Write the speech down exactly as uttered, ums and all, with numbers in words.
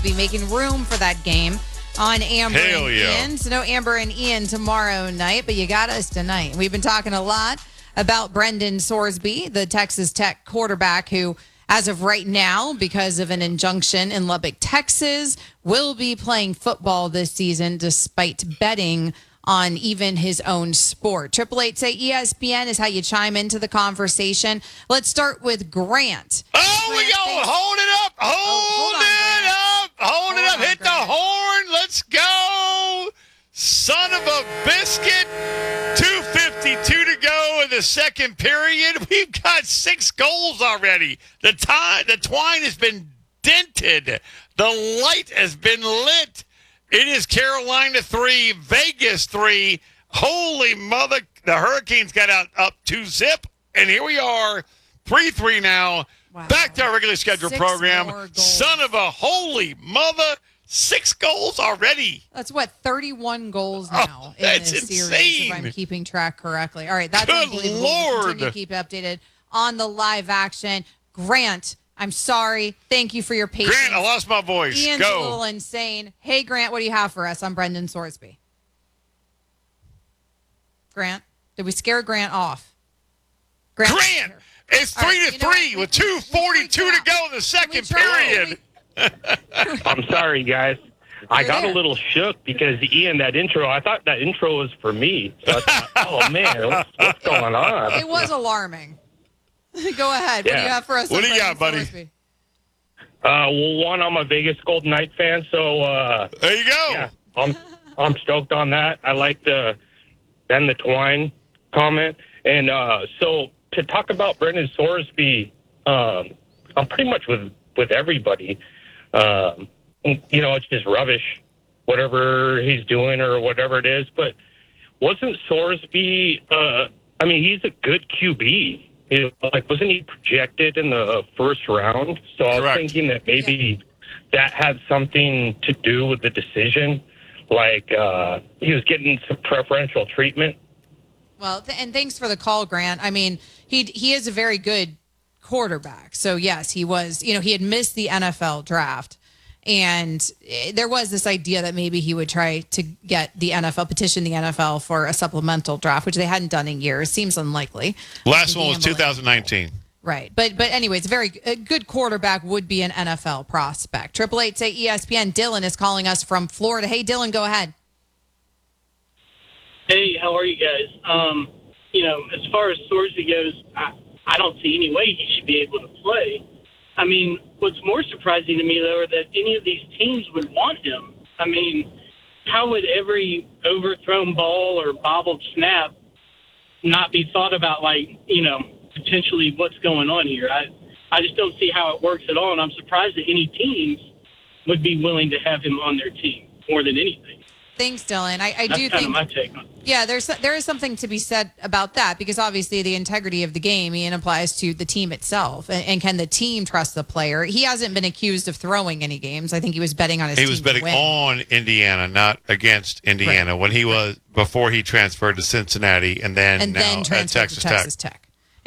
Sorsby, making room for that game on Amber Hell and yeah. Ian. So no Amber and Ian tomorrow night, but you got us tonight. We've been talking a lot about Brendan Sorsby, the Texas Tech quarterback who, as of right now, because of an injunction in Lubbock, Texas, will be playing football this season despite betting on even his own sport. Triple eight say E S P N is how you chime into the conversation. Let's start with Grant. Oh, Grant we go. thinks- Hold it up. Hold, Oh, hold on, it Grant. up. Hold, Hold it up. on, Hit Grant. the horn. Let's go. Son of a biscuit. two fifty-two to go in the second period. We've got six goals already. The time, the twine has been dented. The light has been lit. It is Carolina three, Vegas three. Holy mother. The Hurricanes got out up two zip. And here we are, three three now. Wow. Back to our regularly scheduled Six program. more goals. Son of a holy mother. Six goals already. That's what, thirty-one goals Oh, now in that's this series, insane. if I'm keeping track correctly. All right, that's Good unbelievable. We'll Lord. continue to keep it updated on the live action. Grant, I'm sorry. Thank you for your patience. Grant, I lost my voice. Ian's Go. a little insane. Hey, Grant, what do you have for us? I'm Brendan Sorsby. Grant, did we scare Grant off? Grant, here. it's All three right, to you know three what? with We- two we forty-two freaked to out. go in the second Can we try- period. I'm sorry, guys. I You're got there. a little shook because Ian, that intro, I thought that intro was for me. So I thought, oh, man, what's, what's going on? It was alarming. Go ahead. What do Yeah. you have for us? What on do you got, Brendan buddy? Sorsby? Uh, well, one, I'm a Vegas Golden Knight fan, so uh, There you go. yeah, I'm I'm stoked on that. I like the Ben the Twine comment, and uh, so to talk about Brendan Sorsby, um, I'm pretty much with with everybody. Um, you know, it's just rubbish, whatever he's doing or whatever it is. But wasn't Sorsby? Uh, I mean, he's a good Q B. You know, like, wasn't he projected in the first round? So I was Correct. thinking that maybe that had something to do with the decision. Like, uh, he was getting some preferential treatment. Well, th- and thanks for the call, Grant. I mean, he he is a very good quarterback. So yes, he was. You know, he had missed the N F L draft, and eh, there was this idea that maybe he would try to get the N F L petition the N F L for a supplemental draft, which they hadn't done in years. Seems unlikely. Last The one was gambling. two thousand nineteen. Right, but but anyways, very a good quarterback would be an N F L prospect. Triple eight say E S P N. Dylan is calling us from Florida. Hey, Dylan, go ahead. Hey, how are you guys? Um, you know, as far as Sorsby goes, I, I don't see any way he should be able to play. I mean, what's more surprising to me, though, are that any of these teams would want him. I mean, how would every overthrown ball or bobbled snap not be thought about, like, you know, potentially what's going on here? I, I just don't see how it works at all, and I'm surprised that any teams would be willing to have him on their team more than anything. Thanks, Dylan. I, I That's do kind think of my take on it. Yeah, there's there is something to be said about that because obviously the integrity of the game Ian applies to the team itself, and, and can the team trust the player? He hasn't been accused of throwing any games. I think he was betting on his. He team was to betting win. on Indiana, not against Indiana, when he was before he transferred to Cincinnati and then and now then at transferred Texas to Texas Tech. Tech.